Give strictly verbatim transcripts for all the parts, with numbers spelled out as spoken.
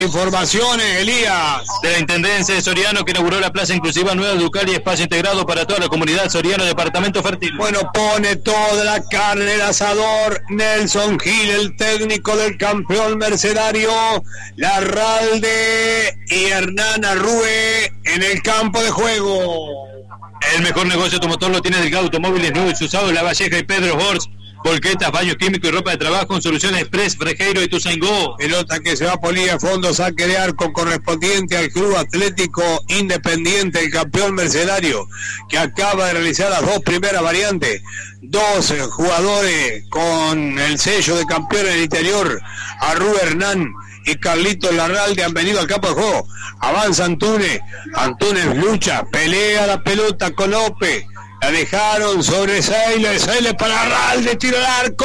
Informaciones, Elías. De la Intendencia de Soriano, que inauguró la Plaza Inclusiva Nueva Ducal y espacio integrado para toda la comunidad Soriano, departamento fértil. Bueno, pone toda la carne en el asador Nelson Gil, el técnico del campeón mercenario Larralde y Hernán Arrue en el campo de juego. El mejor negocio automotor lo tiene Delgado Automóviles Nuevos y Usados, La Valleja y Pedro Horst. Volquetas, baños químicos y ropa de trabajo en Soluciones Express, Frejeiro y Tuzaingó. Pelota que se va a polir a fondo, saque de arco correspondiente al Club Atlético Independiente, el campeón mercenario, que acaba de realizar las dos primeras variantes. Dos jugadores con el sello de campeón en el interior, Arrue Hernán y Carlitos Larralde, han venido al campo de juego. Avanza Antunes, Antunes lucha, pelea la pelota con López. La dejaron sobre Seile, Seile para Larralde, tiro al arco.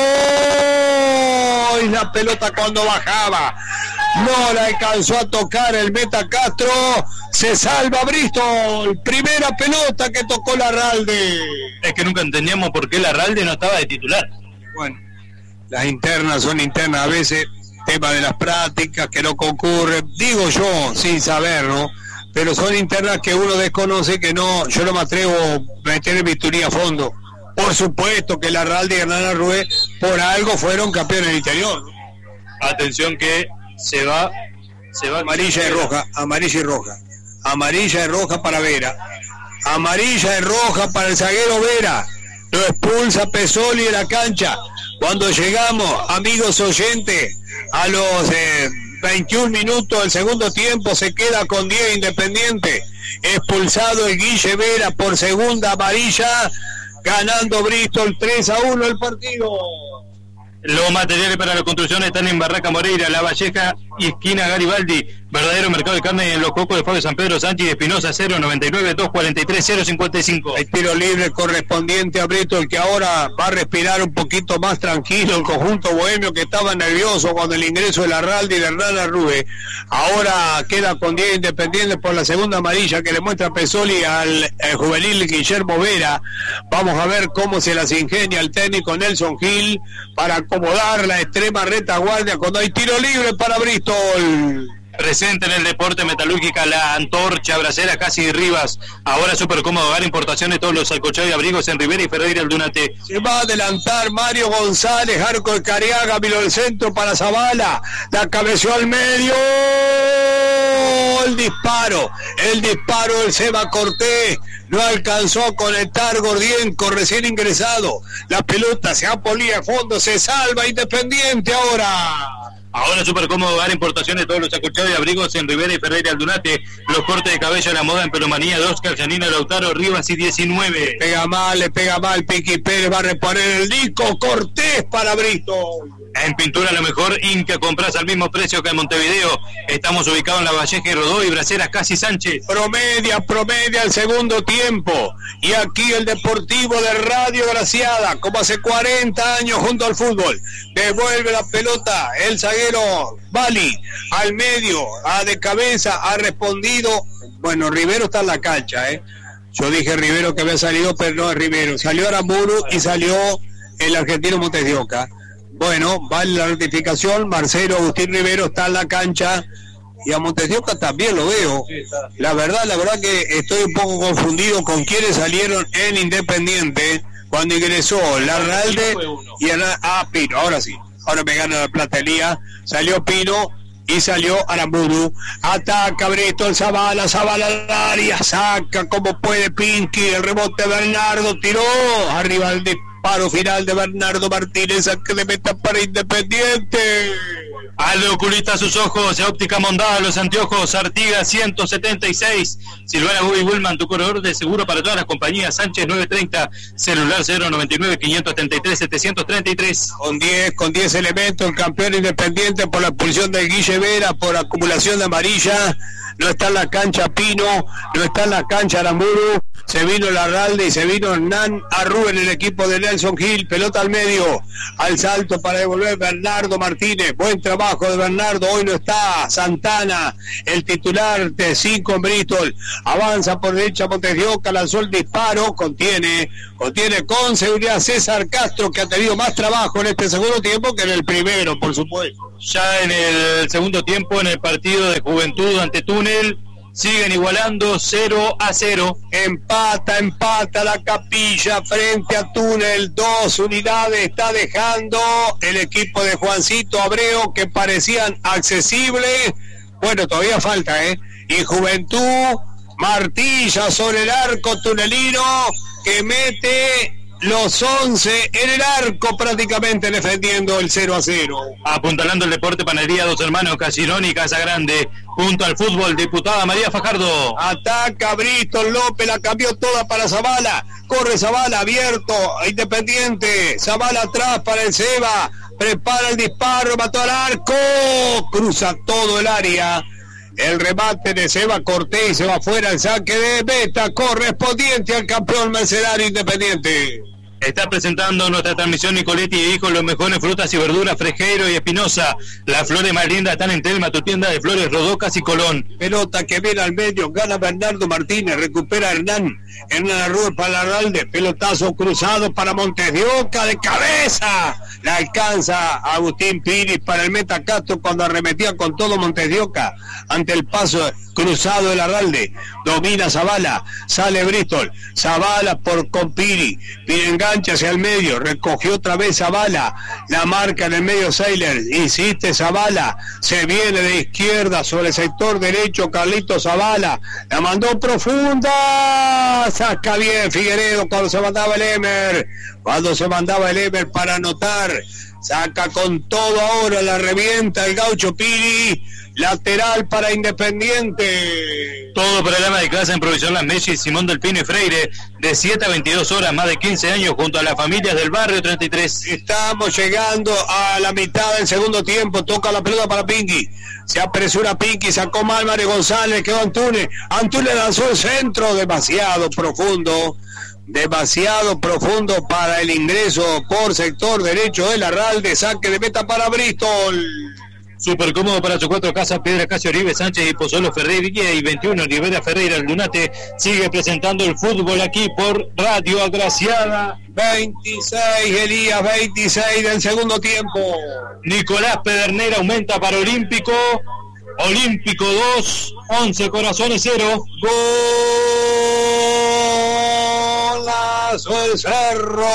Y la pelota cuando bajaba no la alcanzó a tocar el Meta Castro. Se salva Bristol. Primera pelota que tocó Larralde. Es que nunca entendíamos por qué Larralde no estaba de titular. Bueno, las internas son internas a veces. Tema de las prácticas que no concurren. Digo yo, sin saber, ¿no? Pero son internas que uno desconoce, que no, yo no me atrevo a meter en bisturí a fondo. Por supuesto que Larralde y Hernán Arrue por algo fueron campeones del interior. Atención que se va, se va amarilla y roja, amarilla y roja, amarilla y roja para Vera, amarilla y roja para el zaguero Vera. Lo expulsa Pesoli de la cancha. Cuando llegamos, amigos oyentes, a los eh, veintiún minutos del segundo tiempo, se queda con diez Independiente. Expulsado el Guille Vera por segunda amarilla, ganando Bristol tres a uno el partido. Los materiales para la construcción están en Barraca Moreira, La Valleja y esquina Garibaldi. Verdadero mercado de carne en Los Cocos de Fabio San Pedro Sánchez y Espinosa. Cero noventa y nueve, dos cuarenta y tres, cero cincuenta y cinco. El tiro libre correspondiente a Bristol, que ahora va a respirar un poquito más tranquilo el conjunto bohemio, que estaba nervioso cuando el ingreso de Larralde y de Hernán Arrue. Ahora queda con diez Independientes por la segunda amarilla que le muestra Pesoli al juvenil Guillermo Vera. Vamos a ver cómo se las ingenia el técnico Nelson Gil para acomodar la extrema retaguardia cuando hay tiro libre para Bristol. Presente en el deporte metalúrgica La Antorcha, Bracera, Casi y Rivas. Ahora súper cómodo, hogar, importaciones, todos los alcochados y abrigos en Rivera y Ferreira el Dunate. Se va a adelantar Mario González, arco de Cariaga, miró el centro para Zavala, la cabeció al medio. El disparo, el disparo del Seba Cortés. No alcanzó a conectar Gordienco, recién ingresado. La pelota se ha polido a fondo, se salva Independiente ahora. Ahora súper cómodo, hogar, importaciones, todos los acolchados y abrigos en Rivera y Ferreira Aldunate. Los cortes de cabello a la moda en Pelomanía, de Oscar, Janina, Lautaro, Rivas y diecinueve. Pega mal, le pega mal, Piqui Pérez va a reponer el disco. Cortés para Bristol. En pintura lo mejor, Inca, compras al mismo precio que en Montevideo. Estamos ubicados en La Valleja y Rodó y Braceras Casi Sánchez. Promedia, promedia el segundo tiempo. Y aquí el Deportivo de Radio Graciada, como hace cuarenta años junto al fútbol. Devuelve la pelota el zaguero Bali al medio, a de cabeza, ha respondido. Bueno, Rivero está en la cancha, ¿eh? Yo dije Rivero que había salido, pero no es Rivero. Salió Aramburu y salió el argentino Montes de Oca. Bueno, vale la notificación. Marcelo Agustín Rivero está en la cancha y a Montes de Oca también lo veo. La verdad, la verdad que estoy un poco confundido con quienes salieron en Independiente cuando ingresó Larralde y a ah, Pino. Ahora sí, ahora me gana la platelía. Salió Pino y salió Aramburu. Ataca Bristol, Zavala, Zavala al área, saca como puede Pinky, el rebote Bernardo, tiró arriba el disparo final de Bernardo Martínez, que le meta para Independiente. Al oculista sus ojos, óptica Mondada, los anteojos, Artigas ciento setenta y seis, Silvana Gubi Bullman, tu corredor de seguro para todas las compañías, Sánchez novecientos treinta, celular cero noventa y nueve, quinientos setenta y tres, setecientos treinta y tres. Con diez, con diez elementos, el campeón Independiente por la expulsión de Guille Vera, por acumulación de amarilla. No está en la cancha Pino, no está en la cancha Aramburu, se vino Larralde y se vino Hernán Arrú en el equipo de Nelson Gil, pelota al medio, al salto para devolver Bernardo Martínez, buen trabajo de Bernardo, hoy no está Santana, el titular de cinco en Bristol, avanza por derecha Montes de Oca, lanzó el disparo, contiene, contiene con seguridad César Castro, que ha tenido más trabajo en este segundo tiempo que en el primero, por supuesto. Ya en el segundo tiempo, en el partido de Juventud ante Túnel, siguen igualando cero a cero. Empata, empata la Capilla frente a Túnel. Dos unidades está dejando el equipo de Juancito Abreu, que parecían accesibles. Bueno, todavía falta, ¿eh? Y Juventud martilla sobre el arco tunelino, que mete los once en el arco, prácticamente defendiendo el cero a cero. Apuntalando el deporte, Panadería Dos Hermanos, Casirón y Casagrande. Junto al fútbol, diputada María Fajardo. Ataca Bristol López, la cambió toda para Zavala. Corre Zavala, abierto, Independiente. Zavala atrás para el Seba. Prepara el disparo, mató al arco. Cruza todo el área. El remate de Seba Cortés y se va fuera el saque de meta correspondiente al campeón mercenario Independiente. Está presentando nuestra transmisión Nicoletti y Hijos, los mejores frutas y verduras, Frejeiro y Espinosa. Las flores más lindas están en Telma, tu tienda de flores, Rodocas y Colón. Pelota que viene al medio, gana Bernardo Martínez, recupera Hernán. Hernán Arrú para Larralde, pelotazo cruzado para Montes de Oca, de cabeza. La alcanza Agustín Piris para el meta Castro cuando arremetía con todo Montes de Oca. Ante el paso cruzado de Larralde, domina Zavala, sale Bristol, Zavala por con Piri, Piri engancha hacia el medio, recogió otra vez Zavala, la marca en el medio Seiler, insiste Zavala, se viene de izquierda sobre el sector derecho Carlito Zavala, la mandó profunda, saca bien Figueredo cuando se mandaba el Emer, cuando se mandaba el Emer para anotar, saca con todo ahora, la revienta el gaucho Piri. Lateral para Independiente. Todo programa de clase en Provisión Las Mellis, Simón del Pino y Freire, de siete a veintidós horas, más de quince años, junto a las familias del barrio treinta y tres. Estamos llegando a la mitad del segundo tiempo, toca la pelota para Pinky. Se apresura Pinky, sacó mal Mario González, quedó Antunes. Antunes lanzó el centro, demasiado profundo. Demasiado profundo para el ingreso por sector derecho de Larralde, saque de meta para Bristol. Súper cómodo para sus cuatro casas, Piedra Casio, Oribe, Sánchez y Pozuelo Ferreira y veintiuno, Rivera Ferreira. El Lunate sigue presentando el fútbol aquí por Radio Agraciada. veintiséis, Elías, veintiséis del segundo tiempo. Nicolás Pedernera aumenta para Olímpico. Olímpico dos, once Corazones cero. Golazo del Cerro.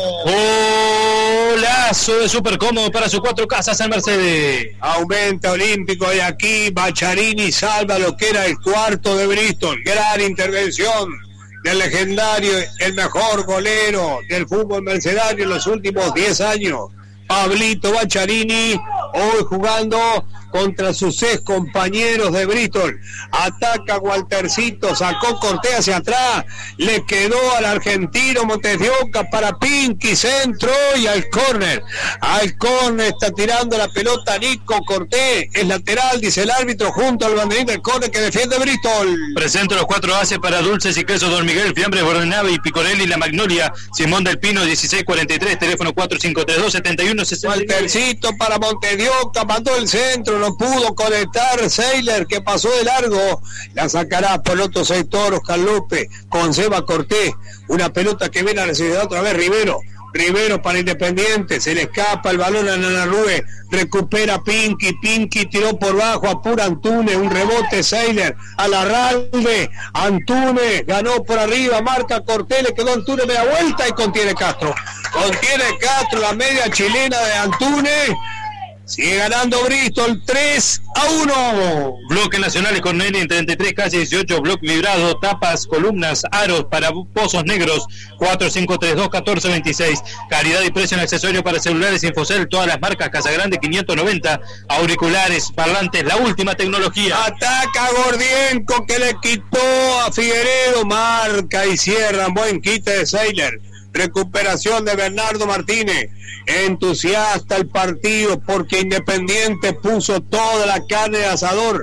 Golazo de súper cómodo para sus cuatro casas en Mercedes. Aumenta Olímpico y aquí Bacharini salva lo que era el cuarto de Bristol. Gran intervención del legendario, el mejor golero del fútbol mercedario en los últimos diez años. Pablito Bacharini, hoy jugando contra sus ex compañeros de Bristol. Ataca Waltercito, sacó Cortés hacia atrás, le quedó al argentino Montes de Oca para Pinky, centro y al córner. Al córner está tirando la pelota Nico Cortés, es lateral, dice el árbitro, junto al banderín del córner que defiende Bristol. Presento los cuatro ases para dulces y quesos Don Miguel, Fiambres, Bordenave y Picorelli, La Magnolia, Simón del Pino, dieciséis cuarenta y tres, teléfono cuatro cinco tres dos, siete uno seis nueve. Waltercito para Montes de Oca, mandó el centro, no pudo conectar Seiler, que pasó de largo, la sacará por el otro sector Oscar López con Seba Cortés, una pelota que viene a recibir otra vez Rivero, Rivero para Independiente, se le escapa el balón a Nanarrue, recupera Pinky, Pinky tiró por bajo, apura Antunes, un rebote Seiler a Larralde, Antunes ganó por arriba, marca Cortés, le quedó Antunes media vuelta y contiene Castro, contiene Castro, la media chilena de Antunes. Sigue ganando Bristol tres a uno. Bloque Nacional Cornelli en treinta y tres, calle dieciocho, bloque vibrado, tapas, columnas, aros para pozos negros, cuatro cinco tres dos, uno cuatro dos seis. Calidad y precio en accesorios para celulares Infocel, todas las marcas, Casagrande quinientos noventa, auriculares, parlantes, la última tecnología. Ataca Gordienco que le quitó a Figueredo, marca y cierran, buen quite de Seiler. Recuperación de Bernardo Martínez. Entusiasta el partido porque Independiente puso toda la carne de asador.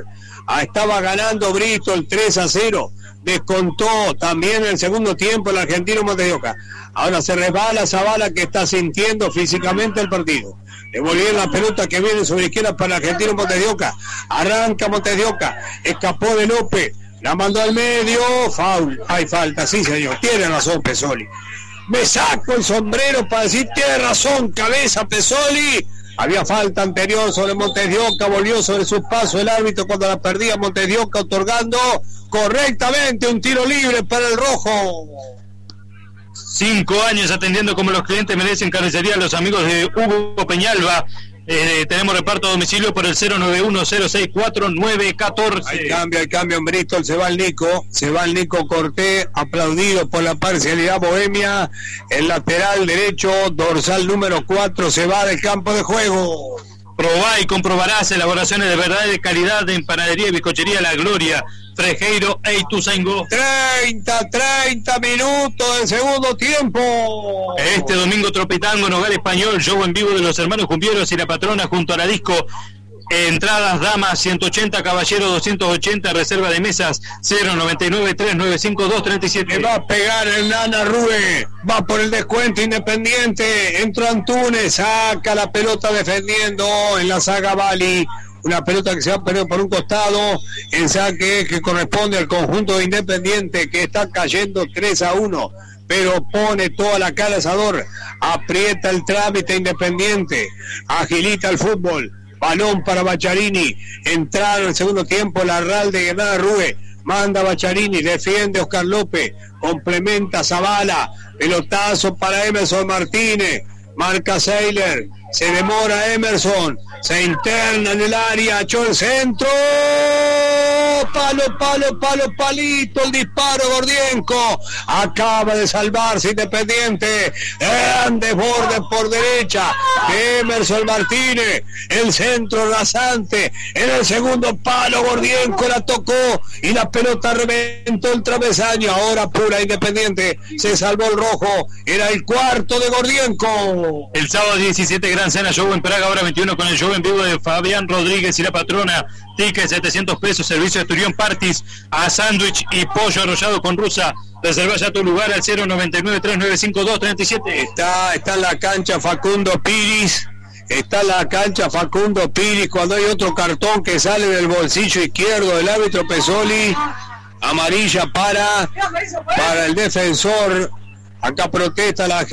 Ah, estaba ganando Bristol tres a cero. Descontó también el segundo tiempo el argentino Montes de Oca. Ahora se resbala Zavala, que está sintiendo físicamente el partido. Devolvieron la pelota que viene sobre izquierda para el argentino Montes de Oca. Arranca Montes de Oca. Escapó de López. La mandó al medio. Foul. Hay falta, sí señor. Tiene razón Pesoli. Me saco el sombrero para decir, tiene razón, cabeza Pesoli. Había falta anterior sobre Montes de Oca, volvió sobre su paso el árbitro cuando la perdía Montes de Oca, otorgando correctamente un tiro libre para el rojo. Cinco años atendiendo como los clientes merecen. Carnicería los amigos de Hugo Peñalba. Eh, tenemos reparto a domicilio por el cero nueve uno cero seis cuatro nueve uno cuatro. Hay cambio, hay cambio en Bristol. Se va el Nico, se va el Nico Cortés, aplaudido por la parcialidad bohemia. El lateral derecho, dorsal número cuatro, se va del campo de juego. Probá y comprobarás elaboraciones de verdad y de calidad en panadería y bizcochería La Gloria, Frejeiro e Ituzaingó. treinta, treinta minutos del segundo tiempo. Este domingo Tropitango, Nogal Español, show en vivo de los hermanos cumbieros y la patrona junto a la disco. Entradas damas ciento ochenta, caballeros doscientos ochenta, reserva de mesas cero noventa y nueve, tres noventa y cinco, dos treinta y siete. Le va a pegar el Nana Rue, va por el descuento Independiente, entró Antunes, saca la pelota defendiendo en la saga Bali. Una pelota que se va a perder por un costado, en saque que corresponde al conjunto de Independiente, que está cayendo tres a uno, pero pone toda la cara al asador, aprieta el trámite Independiente, agilita el fútbol, balón para Bacharini, entrar en el segundo tiempo la Ral de Granada Rue, manda Bacharini, defiende Oscar López, complementa Zavala, pelotazo para Emerson Martínez, marca Seiler, se demora Emerson, se interna en el área, echó el centro, palo, palo, palo, palito, el disparo Gordienko, acaba de salvarse Independiente, grandes bordes por derecha, Emerson Martínez, el centro rasante, en el segundo palo Gordienko la tocó y la pelota reventó el travesaño, ahora pura Independiente, se salvó el rojo, era el cuarto de Gordienko. El sábado diecisiete Gran Cena, show en Praga, hora veintiuno con el show en vivo de Fabián Rodríguez y la patrona, ticket setecientos pesos, servicio de Turión Parties, a sándwich y pollo arrollado con rusa. Reserva ya tu lugar al cero noventa y nueve, tres noventa y cinco, dos treinta y siete. Está, está en la cancha Facundo Piris, está en la cancha Facundo Piris cuando hay otro cartón que sale del bolsillo izquierdo del árbitro Pesoli, amarilla para, para el defensor. Acá protesta la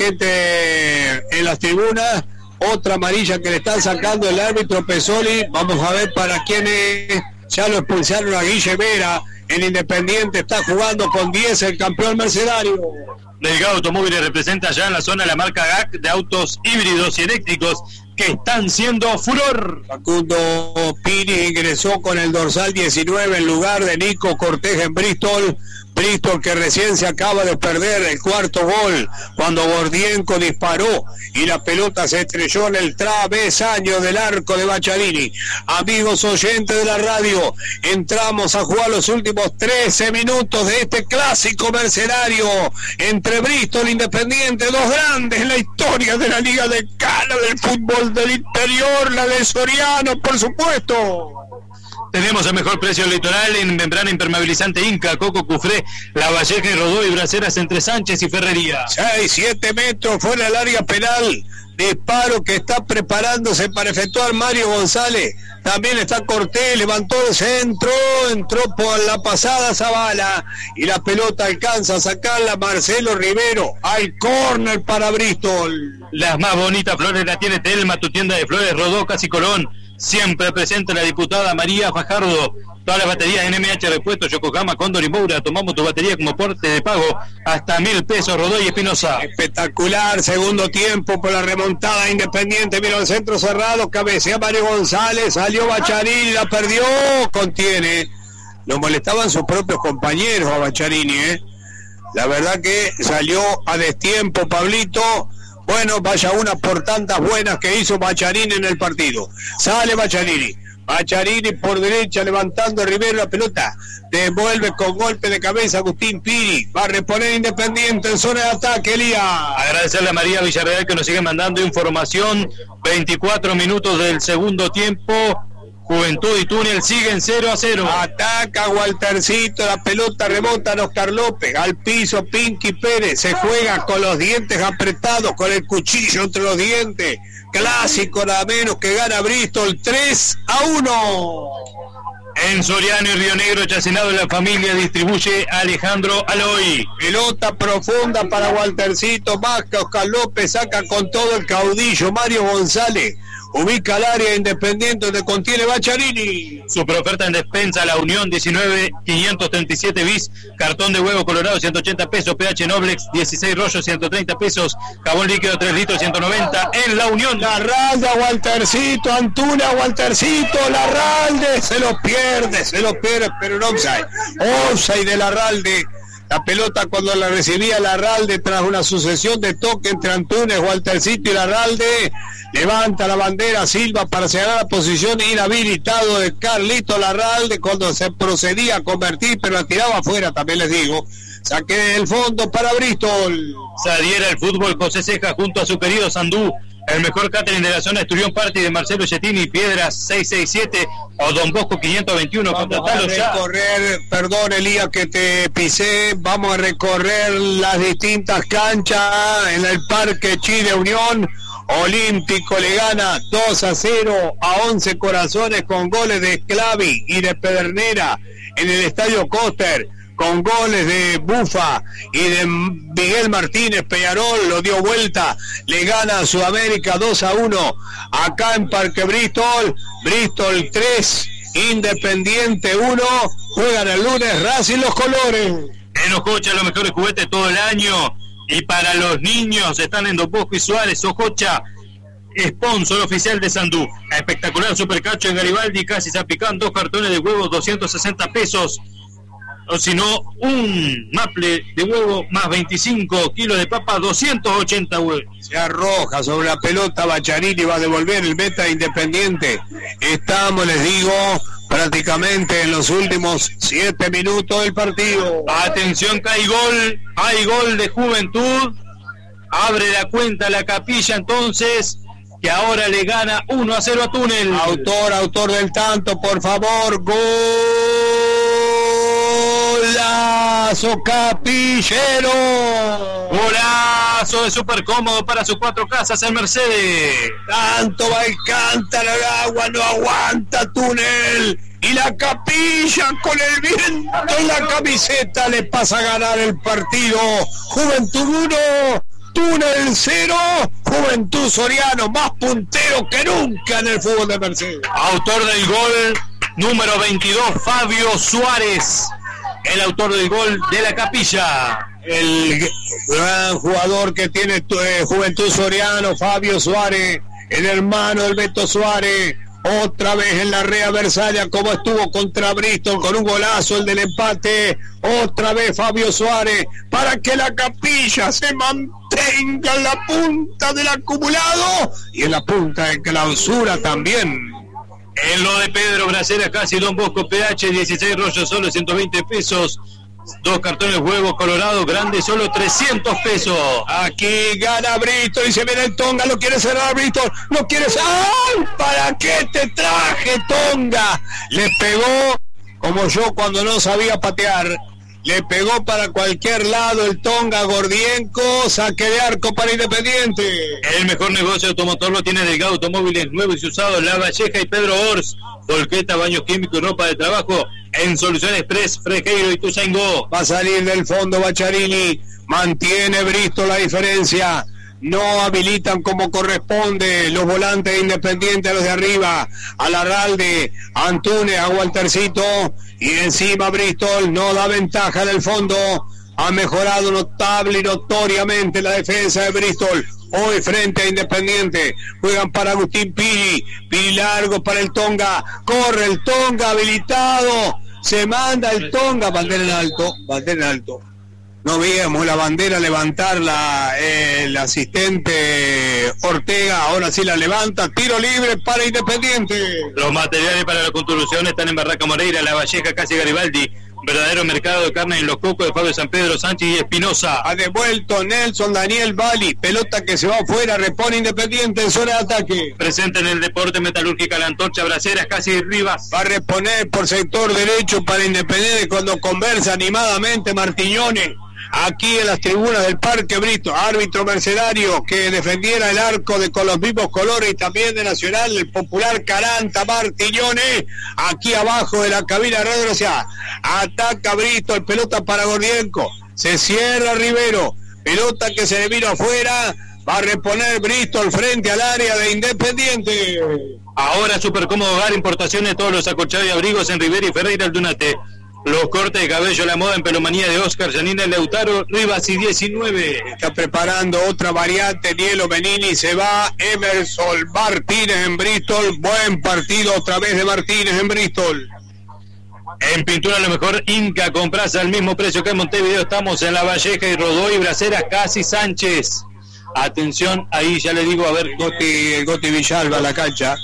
gente en las tribunas. Otra amarilla que le están sacando el árbitro Pesoli. Vamos a ver para quién es. Ya lo expulsaron a Guille Vera. El Independiente está jugando con diez el campeón mercenario. Delgado Automóviles representa ya en la zona la marca G A C de autos híbridos y eléctricos que están siendo furor. Facundo Piri ingresó con el dorsal diecinueve en lugar de Nico Cortés en Bristol. Bristol que recién se acaba de perder el cuarto gol cuando Gordienko disparó y la pelota se estrelló en el travesaño del arco de Bacharini. Amigos oyentes de la radio, entramos a jugar los últimos trece minutos de este clásico mercenario entre Bristol e Independiente, dos grandes en la historia de la Liga de Cana del fútbol del interior, la de Soriano, por supuesto. Tenemos el mejor precio del litoral en membrana impermeabilizante Inca, Coco, Cufré, La Valleja y Rodó y Braceras entre Sánchez y Ferrería. seis, siete metros fuera del área penal. Disparo que está preparándose para efectuar Mario González. También está Cortés, levantó el centro, entró por la pasada Zavala y la pelota alcanza a sacarla Marcelo Rivero al córner para Bristol. Las más bonitas flores las tiene Telma, tu tienda de flores, Rodó, Casi Colón. Siempre presente la diputada María Fajardo. Todas las baterías en M H Repuestos, Yokohama, Cóndor y Moura. Tomamos tu batería como porte de pago hasta mil pesos. Rodó y Espinosa. Espectacular, segundo tiempo por la remontada Independiente. Mira el centro cerrado, cabecea Mario González, salió Bacharini, la perdió, contiene. Lo molestaban sus propios compañeros a Bacharini, ¿eh? La verdad que salió a destiempo Pablito. Bueno, vaya una por tantas buenas que hizo Bacharini en el partido. Sale Bacharini. Bacharini por derecha levantando a Rivero la pelota. Devuelve con golpe de cabeza Agustín Piri. Va a reponer Independiente en zona de ataque, Elías. Agradecerle a María Villarreal que nos sigue mandando información. veinticuatro minutos del segundo tiempo. Juventud y Túnel siguen cero a cero. Ataca Waltercito, la pelota rebota a Oscar López, al piso Pinky Pérez, se juega con los dientes apretados, con el cuchillo entre los dientes, clásico nada menos que gana Bristol tres a uno. En Soriano y Río Negro, Chacinado de la Familia distribuye Alejandro Aloy. Pelota profunda para Waltercito, más que Oscar López, saca con todo el caudillo Mario González. Ubica el área Independiente donde contiene Bacharini. Superoferta en despensa La Unión diecinueve quinientos treinta y siete bis, cartón de huevo colorado ciento ochenta pesos, pH Noblex dieciséis rollos ciento treinta pesos, jabón líquido tres litros ciento noventa en La Unión. Larralde, Waltercito, Antuna, Waltercito, Larralde, se lo pierde, se lo pierde, pero no offside. Offside de Larralde. La pelota cuando la recibía Larralde tras una sucesión de toque entre Antunes, Waltercito y Larralde, levanta la bandera Silva para cerrar la posición inhabilitado de Carlito Larralde cuando se procedía a convertir, pero la tiraba afuera, también les digo. Saque del fondo para Bristol. Se adhiera el fútbol José Ceja junto a su querido Sandú. El mejor catering de la zona Esturión Party de Marcelo Yettini, Piedras seiscientos sesenta y siete o Don Bosco quinientos veintiuno. Vamos a recorrer, ya. Perdón Elías que te pisé, vamos a recorrer las distintas canchas en el Parque Chile Unión. Olímpico le gana dos a cero a Once Corazones con goles de Clavi y de Pedernera. En el Estadio Coster con goles de Bufa y de Miguel Martínez, Peñarol lo dio vuelta, le gana a Sudamérica dos a uno. Acá en Parque Bristol, Bristol tres, Independiente uno, juegan el lunes Racing los colores. En Ojocha los mejores juguetes todo el año, y para los niños están en Don Bosco y Suárez. Ojocha, sponsor oficial de Sandú. Espectacular supercacho en Garibaldi, casi Zapicán, dos cartones de huevos doscientos sesenta pesos. O si no, un maple de huevo más veinticinco kilos de papa, doscientos ochenta huevos. Se arroja sobre la pelota Bacharini, va a devolver el meta Independiente. Estamos, les digo, prácticamente en los últimos siete minutos del partido. Atención que hay gol, hay gol de Juventud. Abre la cuenta la Capilla entonces, que ahora le gana uno a cero a Túnel. Autor, autor del tanto, por favor, gol. Golazo Capillero. Golazo de súper cómodo para sus cuatro casas en Mercedes. Tanto va el cántaro, el agua no aguanta Túnel. Y la Capilla con el viento en la camiseta le pasa a ganar el partido. Juventud uno, Túnel cero. Juventud Soriano más puntero que nunca en el fútbol de Mercedes. Autor del gol número veintidós, Fabio Suárez. El autor del gol de la Capilla. El gran jugador que tiene eh, Juventud Soriano, Fabio Suárez, el hermano del Beto Suárez, otra vez en la Rea Versalia como estuvo contra Bristol con un golazo, el del empate. Otra vez Fabio Suárez para que la Capilla se mantenga en la punta del acumulado y en la punta de clausura también. En lo de Pedro Bracera, casi Don Bosco, pH dieciséis rollos, solo ciento veinte pesos. Dos cartones huevos colorados grandes, solo trescientos pesos. Aquí gana Bristol y se viene el Tonga, lo quiere cerrar Bristol, no quiere cerrar. ¡Ay! ¿Para qué te traje, Tonga? Le pegó como yo cuando no sabía patear. Le pegó para cualquier lado el Tonga Gordienko, saque de arco para Independiente. El mejor negocio automotor lo tiene Delgado Automóviles nuevos y usados, La Valleja y Pedro Ors. Volqueta, baños químicos y ropa de trabajo en Solución Express, Frejeiro y Tuzaingó. Va a salir del fondo Bacharini, mantiene Bristol la diferencia. No habilitan como corresponde los volantes de Independiente a los de arriba, a Larralde, a Antunes, a Waltercito, y encima Bristol no da ventaja en el fondo. Ha mejorado notable y notoriamente la defensa de Bristol. Hoy frente a Independiente juegan para Agustín Piri, Piri largo para el Tonga, corre el Tonga habilitado, se manda el Tonga, bandera en alto, bandera en alto. No veíamos la bandera levantarla, eh, el asistente Ortega, ahora sí la levanta, tiro libre para Independiente. Los materiales para la construcción están en Barraca Moreira, La Valleja, casi Garibaldi. Verdadero mercado de carne en Los Cocos de Fabio San Pedro, Sánchez y Espinosa. Ha devuelto Nelson Daniel Bali. Pelota que se va afuera, repone Independiente en zona de ataque. Presente en el deporte Metalúrgica La Antorcha, Braceras, casi Rivas. Va a reponer por sector derecho para Independiente cuando conversa animadamente Martiñone. Aquí en las tribunas del Parque Brito, árbitro mercenario que defendiera el arco de con los mismos colores y también de Nacional, el popular Caranta Martiñone, aquí abajo de la cabina de Radio Gracia. Ataca Brito, el pelota para Gordienco, se cierra Rivero, pelota que se le vino afuera, va a reponer Brito al frente al área de Independiente. Ahora Super Cómodo Hogar, importaciones, todos los acolchados y abrigos en Rivera y Ferreira Aldunate. Los cortes de cabello, la moda en pelomanía de Oscar, Janina Leutaro, Rivas y diecinueve. Está preparando otra variante, Nielo Benini, se va Emerson Martínez en Bristol. Buen partido otra vez de Martínez en Bristol. En pintura lo mejor, Inca, compras al mismo precio que en Montevideo. Estamos en La Valleja y Rodó y Braceras, casi Sánchez. Atención, ahí ya le digo, a ver, Goti, el Goti Villalba a la cancha.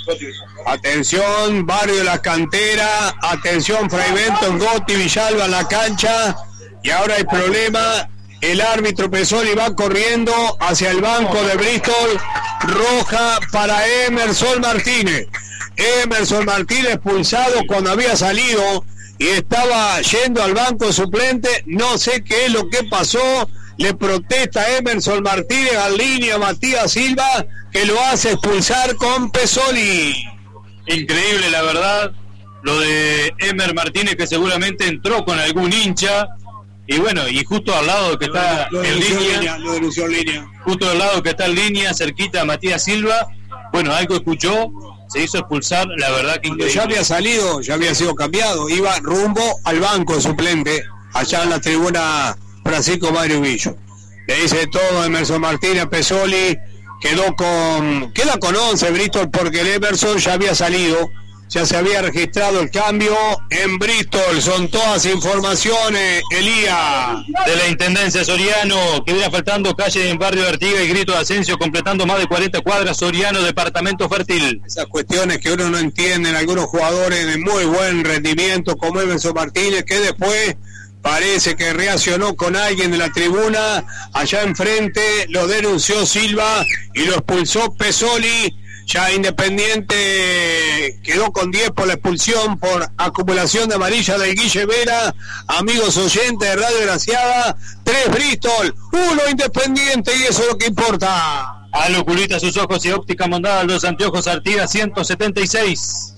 Atención, Barrio de la Cantera. Atención, Fray Benton, Goti Villalba a la cancha. Y ahora hay problema. El árbitro Pesoli va corriendo hacia el banco de Bristol. Roja para Emerson Martínez. Emerson Martínez expulsado cuando había salido y estaba yendo al banco suplente. No sé qué es lo que pasó. Le protesta Emerson Martínez al línea Matías Silva, que lo hace expulsar con Pesoli. Increíble, la verdad, lo de Emer Martínez, que seguramente entró con algún hincha. Y bueno, y justo al lado que está lo, lo en línea, línea, lo denunció en línea. Justo al lado que está en línea, cerquita a Matías Silva. Bueno, algo escuchó, se hizo expulsar, la verdad que increíble. Ya había salido, ya había sido cambiado, iba rumbo al banco suplente, allá en la tribuna Francisco Mario Villo. Le dice todo Emerson Martínez Pesoli, quedó con, queda con once Bristol porque el Emerson ya había salido, ya se había registrado el cambio en Bristol. Son todas informaciones, Elías. De la Intendencia Soriano, queda faltando calle en Barrio de Artigas y Grito de Asensio, completando más de cuarenta cuadras. Soriano, departamento fértil. Esas cuestiones que uno no entiende en algunos jugadores de muy buen rendimiento como Emerson Martínez, que después parece que reaccionó con alguien de la tribuna allá enfrente, lo denunció Silva y lo expulsó Pesoli. Ya Independiente quedó con diez por la expulsión por acumulación de amarilla del Guille Vera. Amigos oyentes de Radio Graciada, tres Bristol, uno Independiente, y eso es lo que importa. Al oculista sus ojos y óptica Mondada, los anteojos Artigas ciento setenta y seis.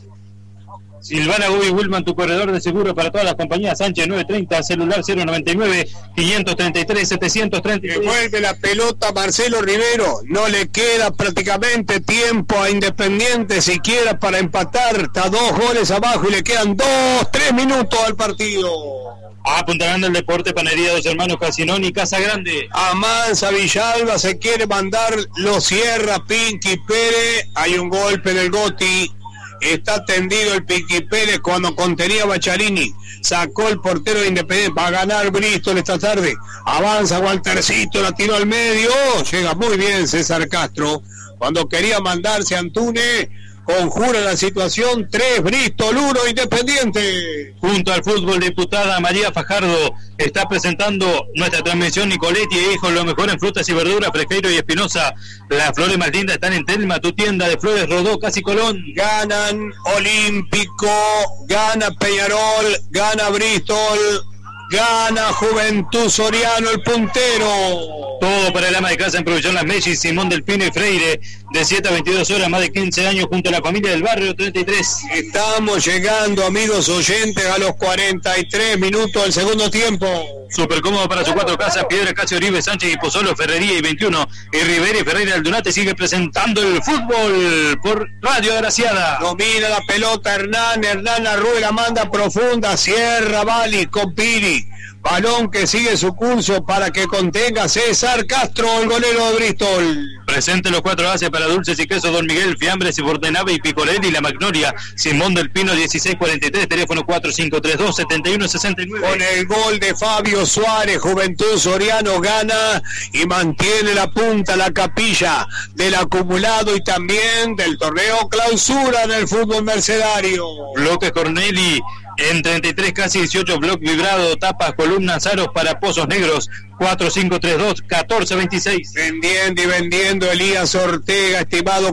Silvana Gubi Wilman, tu corredor de seguro para todas las compañías. Sánchez nueve treinta, celular cero noventa y nueve, quinientos treinta y tres, setecientos treinta y tres. Devuelve la pelota Marcelo Rivero. No le queda prácticamente tiempo a Independiente siquiera para empatar. Está dos goles abajo y le quedan dos, tres minutos al partido. Apuntalando el deporte, Panería Dos Hermanos Casinón y Casa Grande. Amansa Villalba se quiere mandar, lo cierra Pinky Pérez. Hay un golpe del Goti. Está tendido el Pinky Pérez cuando contenía Bacharini. Sacó el portero de Independiente. Va a ganar Bristol esta tarde. Avanza Waltercito, la tiró al medio. Llega muy bien César Castro. Cuando quería mandarse a Antunes, conjura la situación. Tres Bristol, uno Independiente. Junto al fútbol, diputada María Fajardo está presentando nuestra transmisión. Nicoletti e hijos, lo mejor en frutas y verduras, Frejeiro y Espinosa. Las flores más lindas están en Telma, tu tienda de flores Rodó, casi Colón. Ganan Olímpico, gana Peñarol, gana Bristol, gana Juventud Soriano, el puntero. Todo para el ama de casa en Provisión Las Mellis, Simón del Pino y Freire, de siete a veintidós horas, más de quince años junto a la familia del barrio treinta y tres. Estamos llegando, amigos oyentes, a los cuarenta y tres minutos del segundo tiempo. Súper cómodo para sus cuatro casas, Piedra, Casio, Oribe, Sánchez y Pozzolo, Ferrería y veintiuno. Y Rivera y Ferreira Aldunate sigue presentando el fútbol por Radio Graciada. Domina la pelota Hernán, Hernán Arrué la manda profunda, cierra Bali con Piri. Balón que sigue su curso para que contenga César Castro, el golero de Bristol. Presente los cuatro bases para dulces y quesos Don Miguel, Fiambres y Fortenave y Picorelli y La Magnolia. Simón del Pino dieciséis cuarenta y tres, teléfono cuatro cinco tres dos, siete uno seis nueve. Con el gol de Fabio Carlos Suárez, Juventud Soriano gana y mantiene la punta, la capilla del acumulado y también del torneo clausura en el fútbol mercedario. Bloques Corneli en treinta y tres, casi dieciocho, bloque vibrado, tapas, columnas, aros para pozos negros, cuatro cinco tres dos, catorce veintiséis. Vendiendo y vendiendo Elías Ortega, estimado